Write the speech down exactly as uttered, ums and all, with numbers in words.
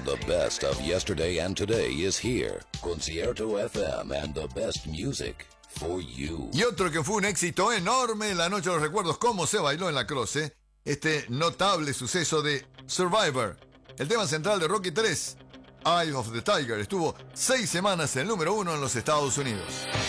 The best of yesterday and today is here. Concierto F M and the best music for you. Y otro que fue un éxito enorme, La Noche de los Recuerdos, cómo se bailó en la Croce, este notable suceso de Survivor, el tema central de Rocky tres, Eye of the Tiger, estuvo seis semanas en el número uno en los Estados Unidos.